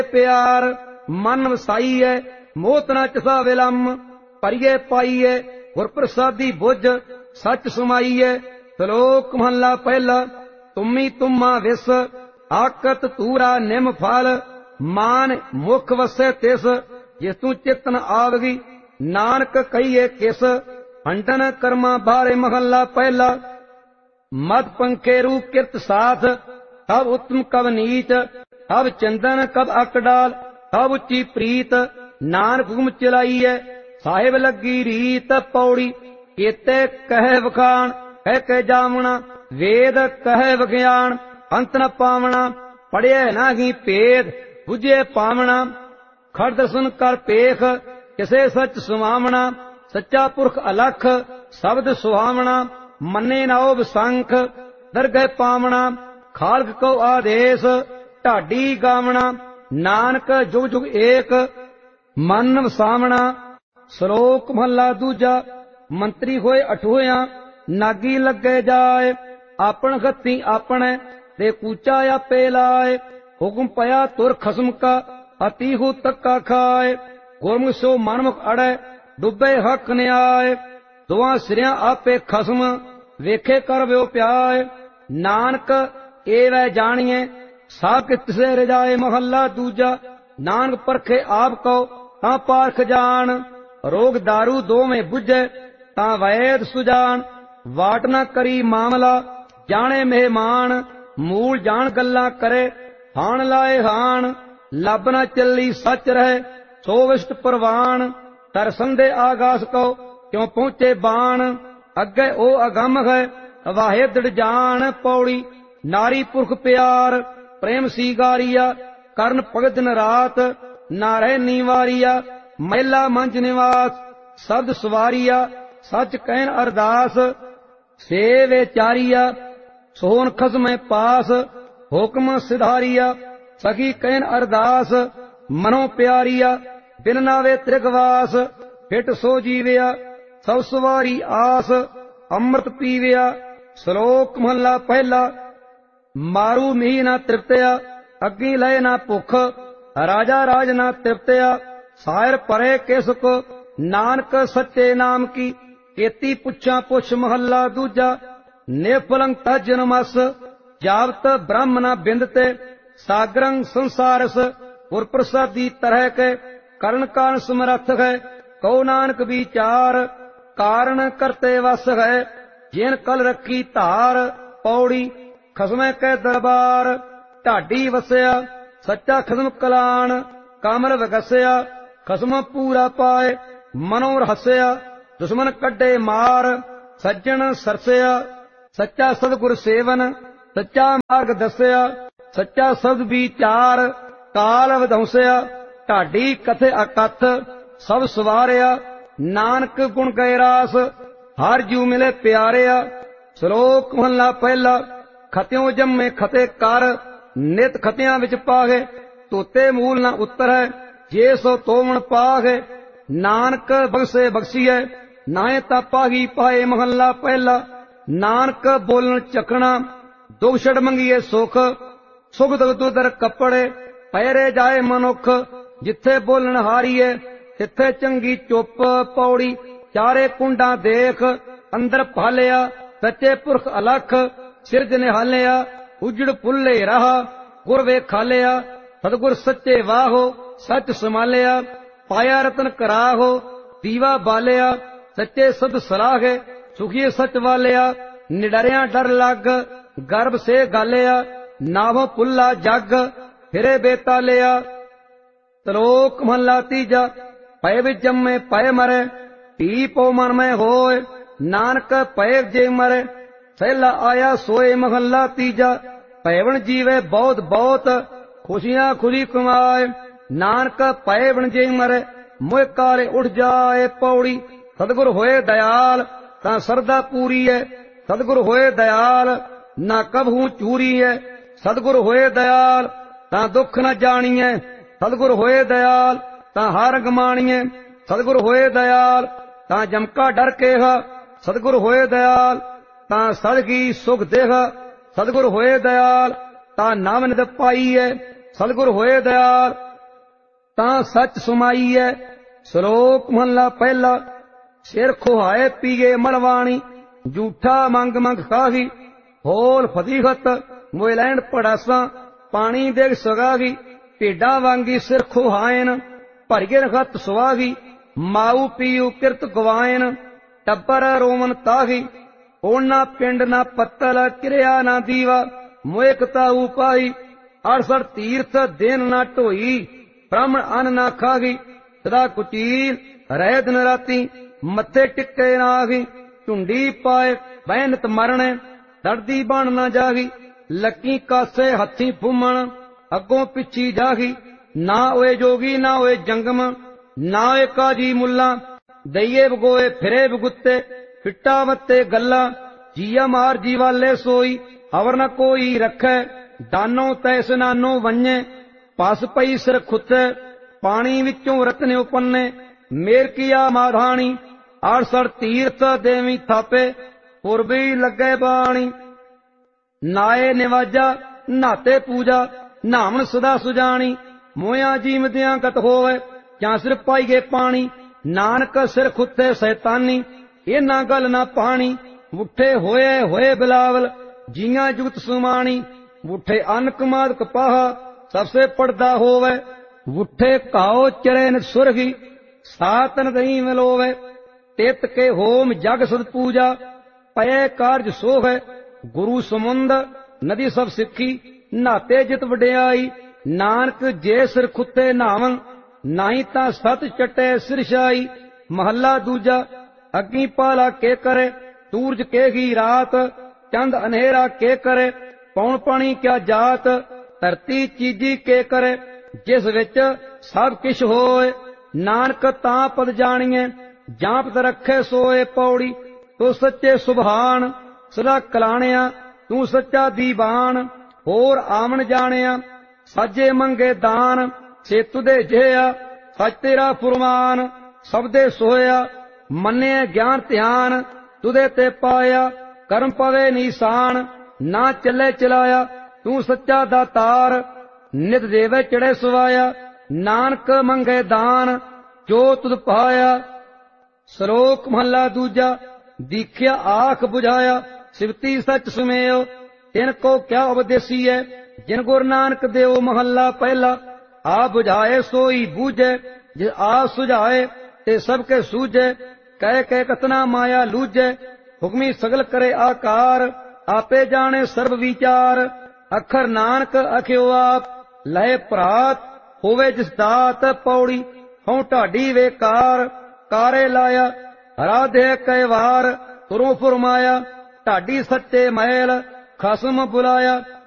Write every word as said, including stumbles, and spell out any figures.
प्यार मन वसाईए मोत न चसा विलम परिए पाईए गुर प्रसादी बुझ सच समाईए। श्लोक महला पहला। तुम्ही तुम्मा विस आकत तूरा निम फल मान मुख वसे तिस जिस तू चितन आवगी नानक कहिए किस। हंडन कर्मा बारे महला पहला। मद पंखे रूप किरत साथ कब उत्तम कब नीच कब चंदन कब अकडाल कब उच्ची प्रीत नानक हुक्म चलाईए साहिब लगी रीत। पौड़ी केते कहे वखाण कह के जावना वेद कहे विज्ञान अंत न पावना पढ़िए नाही भेद बुझे पावना। खड़ दर्शन कर पेख किसे सच सुहावना सच्चा पुरख अलख शब्द सुहावना मन्ने नाओ विसंख दरगह पावना। खालक को आदेश ढाडी गावना नानक जुग जुग एक मन वसावना। श्लोक महला दूजा। मंत्री होए अठोया नागी लगे जाए आपन गति आपने ते कूचा आपे लाए। हुक्म पया तुर खसम का अति हो तक्का खाए गुरमुख सो मनमुख अड़े डुबे हक न्याय। दुआ सिरिया आपे खसम वेखे कर व्यो प्याय नानक ए वै जानिए सब किसे रजाए। महला दूजा। नानक परखे आप को ता पारख जान रोग दारू दो में बुझे ता वैद सुजान। वाट न करी मामला जाने मेहमान मूल जान गल्ला करे हान लाए हान। लब न चली सच रहे सो विष्ट परवान तर संदे आगास को क्यों पहुंचे बाण। अगे ओ अगम है वाहे दृढ़ जान। पौड़ी नारी पुरख प्यार प्रेम सीगारिया करण भगत दिन रात नारे नीवारिया महिला मंच निवास शब्द सवारिया सच कहन अरदास सेवे चारिया सोहन खसम पास हुक्म सिधारिया सखी कहन अरदास मनो प्यारिया बिन नावे त्रिगवास फिट सो जीविया सब सवारी आस अमृत पीविया। श्लोक महला पहला। मारू मीह ना तृप्तया अग्नि लय ना भुख राजा राज ना तृप्तया सायर परे के सुख नानक सच्चे नाम की केती पुछा पुछ। महला दूजा। निफलंग तजनमस जावत ब्रह्म न बिंदते सागरंग संसारस गुर प्रसादी तरह के करण कारण समर्थ है कहो नानक विचार कारण करते वस है जिन कल रखी धार। पौड़ी खसमे के दरबार ढाडी वसया सच्चा खसम कलान कामल वगसया खसम पूरा पाए मनो रहस्या दुश्मन कड्डे मार सज्जन सरसया। सच्चा सदगुर सेवन सच्चा मार्ग दसया सच्चा शब्द विचार काल विधंसया। ढाडी कथे अकथ सब सवारिया नानक गुण गए रास हर जीव मिले प्यारिया। श्लोक महला पहला। खत्यों जम्मे खते कर नित खतियां विच पागे तोते मूल न उत्तर है जे सो तोमण पागे नानक बख्शे बख्शिए नाए ता पागी पाए। महला पहला। नानक बोलन चखना दुख छड़ मंगिए सुख सुख दुख दुदर कपड़े पैरे जाए मनुख जिथे बोलन हारीए तिथे चंगी चुप। पौड़ी चारे कुंडा देख अंदर भालिया सच्चे पुरख अलख सिरज निहालिया उजड़ पुल्ले रहा गुर वे खालिया सतगुर सच्चे वाहो सच संभालिया पाया रतन कराहो दीवा बालिया सच्चे सद सलाहे सुखी सच वालिया निडरिया डर लग गर्भ से गालिया नाभो पुल्ला जग फिरे बेतालिया। श्लोक महला तीजा। पय विच जम्मे पय मरे धी पो मन में होए नानक पय जे मरे सैला आया सोए। महला तीजा। पैवण जीवे बहुत बहुत खुशियां खुशी कमाए नानक पैवण जे मरे मोह काले उठ जाए। पौड़ी सतगुर होए दयाल ता सरदा पूरी है सतगुर होए दयाल ना कबहू चूरी है सतगुर होए दयाल ता दुख न जानिए सतगुर होए दयाल ता हार गमानिए सतगुर होए दयाल ता जमका डर के सतगुर होए दयाल ता सदगी सुख देह सतगुर होए दयाल ता नाम नित पाई है सतगुर होए दयाल ਤਾਂ ਸੱਚ ਸੁਮਾਈਐ। ਸ਼ਲੋਕ ਮਹਲਾ ਪਹਿਲਾ। ਸਿਰ ਖੁਹਾਏ ਪੀਏ ਮਲਵਾਣੀ, ਝੂਠਾ ਮੰਗ ਮੰਗ ਖਾਹੀ। ਹੋਲ ਫਤੀਹਤ ਮੋਇ ਲੈਣ ਪੜਾਸਾਂ, ਪਾਣੀ ਦੇ ਸਗਾਹੀ। ਭੇਡਾਂ ਵਾਂਗੀ ਸਿਰ ਖੁਹਾਇਨ, ਭਰਗੇ ਰਖਤ ਸੁਆਹੀ। ਮਾਊ ਪੀਊ ਕਿਰਤ ਗਵਾਇਨ, ਟੱਬਰ ਰੋਮਨ ਤਾਹੀ। ਓਣ ਨਾ ਪਿੰਡ ਨਾ ਪੱਤਲ, ਕਿਰਿਆ ਨਾ ਦੀਵਾ, ਮੋਇਕ ਤਾਊ ਪਾਈ। ਅੜਸਠ ਤੀਰਥ ਦਿਨ ਨਾ ਢੋਈ, ਬ੍ਰਾਹਮਣ ਅੰਨ ਨਾ ਖਾਹੀ। ਸਦਾ ਕੁਚੀਲ ਰਹਿ ਦਿਨ ਰਾਤੀ, ਮੱਥੇ ਟਿੱਕੇ ਨਾਹੀ। ਝੁੰਡੀ ਪਾਏ ਬਹਿਨਤ ਮਰਣੇ, ਡਰਦੀ ਬਣ ਨਾ ਜਾਹੀ। ਲੱਕੀ ਕਾਸੇ ਹੱਥੀ ਫੁੰਮਣ, ਅੱਗੋਂ ਪਿੱਛੀ ਜਾਹੀ। ਨਾ ਹੋਏ ਜੋਗੀ ਨਾ ਹੋਏ ਜੰਗਮ, ਨਾ ਹੋਏ ਕਾਜੀ ਮੁੱਲਾ। ਦਈਏ ਬਗੋਏ ਫਿਰੇ ਬਗੁੱਤੇ, ਫਿੱਟਾ ਵੱਤੇ ਗੱਲਾਂ। ਜੀਆ ਮਾਰ ਜੀਵਾਲੇ ਸੋਈ, ਅਵਰ ਨ ਕੋਈ ਰੱਖੈ। ਦਾਨੋ ਤੈ ਸਨਾਨੋ ਵੰਨੇ, ਪਸ ਪਈ ਸਿਰ ਖੁੱਤੇ। ਪਾਣੀ ਵਿੱਚੋਂ ਰਤਨ ਉਪੰਨੇ, ਮੇਰ ਕੀਆ ਮਾਧਾਣੀ। ਅੜਸਠ ਤੀਰਥ ਦੇਵੀ ਥਾਪੇ, ਪੁਰਬੀ ਲੱਗੇ ਬਾਣੀ। ਨਾਏ ਨਿਵਾਜਾ ਨਾਤੇ ਪੂਜਾ, ਨਾਵਣ ਸਦਾ ਸੁਜਾਣੀ। ਮੋਇਆ ਜੀਵਦਿਆਂ ਗਤ ਹੋਵੇ, ਜਾਂ ਸਿਰ ਪਾਈਏ ਪਾਣੀ। ਨਾਨਕ ਸਿਰ ਖੁੱਤੇ ਸੈਤਾਨੀ, ਇਹਨਾਂ ਗੱਲ ਨਾ ਪਾਣੀ। ਮੁੱਠੇ ਹੋਏ ਹੋਏ ਬਿਲਾਵਲ, ਜੀਆਂ ਜੁਗਤ ਸੁਮਾਣੀ। ਮੁੱਠੇ ਅੰਨ ਕਮਾਦ ਕਪਾਹਾ, ਸਭਸੇ ਪੜਦਾ ਹੋਵੇ। ਮੁੱਠੇ ਕਾਓ ਚਰੇ ਨ ਸੁਰਗੀ, ਸਾਤਨ ਦਈ ਮਿਲੋਵੇ। ਤਿਤ ਕੇ ਹੋਮ ਜਗ ਸਦ ਪੂਜਾ, ਪਏ ਕਾਰਜ ਸੋਹੈ। ਗੁਰੂ ਸਮੁੰਦ ਨਦੀ ਸਭ ਸਿੱਖੀ, ਨਾਤੇ ਜਿਤ ਵਡਿਆਈ। ਨਾਨਕ ਜੇ ਸਿਰ ਖੁੱਤੇ ਨਾਵੰ, ਨਾਹੀ ਤਾਂ ਸਤ ਚਟੇ ਸਿਰਸ਼ਾਈ। ਮਹੱਲਾ ਦੂਜਾ। ਅਗਨੀ ਪਾਲਾ ਕੇ ਕਰੇ, ਸੂਰਜ ਕੇਗੀ ਰਾਤ। ਚੰਦ ਅਨੇਰਾ ਕੇ ਕਰੇ, ਪੌਣ ਪਾਣੀ ਕਿਆ ਜਾਤ। ਧਰਤੀ ਚੀਜੀ ਕੇ ਕਰੇ, ਜਿਸ ਵਿੱਚ ਸਭ ਕਿਛ ਹੋਏ। ਨਾਨਕ ਤਾਂ ਪਦ ਜਾਣੀਏ, ਜਾਂਪਤ ਰੱਖੇ ਸੋਏ। ਪੌੜੀ। ਤੂੰ ਸੱਚੇ ਸੁਭਾਨ, ਸਦਾ ਕਲਾਣਿਆ। ਤੂੰ ਸੱਚਾ ਦੀਵਾਨ, ਹੋਰ ਆਵਣ ਜਾਣਿਆ। ਸਾਜੇ ਮੰਗੇ ਦਾਨ, ਸੇ ਤੁਦੇ ਜਿਆ। ਸੱਚ ਤੇਰਾ ਫੁਰਮਾਨ, ਸਭ ਦੇ ਸੋਇਆ। ਮੰਨਿਆ ਗਿਆਨ ਧਿਆਨ, ਤੁਦੇ ਤੇ ਪਾਇਆ। ਕਰਮ ਪਵੇ ਨੀਸਾਨ, ਨਾ ਚੱਲੇ ਚਲਾਇਆ। ਤੂੰ ਸੱਚਾ ਦਾਤਾਰ, ਨਿਤ ਦੇਵੇ ਚੜੇ ਸਵਾਇਆ। ਨਾਨਕ ਮੰਗੇ ਦਾਨ, ਜੋ ਤੁਧ ਪਾਇਆ। ਸ਼ਲੋਕ ਮਹੱਲਾ ਦੂਜਾ। ਦੀਖਿਆ ਆਖ ਬੁਝਾਇਆ, ਸਿਵਤੀ ਸੱਚ ਸੁਮੇਓ। ਤਿਨ ਕੋ ਕਿਆ ਉਪਦੇਸੀ ਹੈ, ਜਿਨ ਗੁਰ ਨਾਨਕ ਦੇਓ। ਮਹੱਲਾ ਪਹਿਲਾ। ਆ ਬੁਝਾਏ ਸੋਈ ਬੂਝੈ, ਜਿ ਆ ਸੁਝਾਏ ਤੇ ਸਭ ਕੇ ਸੂਝੈ। ਕਹਿ ਕਹਿ ਕਤਨਾ ਮਾਇਆ ਲੂਝੈ, ਹੁਕਮੀ ਸਗਲ ਕਰੇ ਆਕਾਰ। ਆਪੇ ਜਾਣੇ ਸਰਬ ਵਿਚਾਰ, ਅਖਰ ਨਾਨਕ ਅਖਿਓ ਆਪ। ਲਏ ਭਰਾਤ ਹੋਵੇ ਜਿਸ ਦਾਤ, ਪੌੜੀ ਹਉ ਢਾਡੀ ਵੇਕਾਰ। ਕਾਰੇ ਲਾਇਆ ਰਾਧੇ ਕੈ ਵਾਰ, ਤੁਰੋਂ ਫੁਰਮਾਇਆ। ਢਾਡੀ ਸੱਚੇ ਮਹਿਲ ਖਸਮ ਬੁਲਾਇਆ।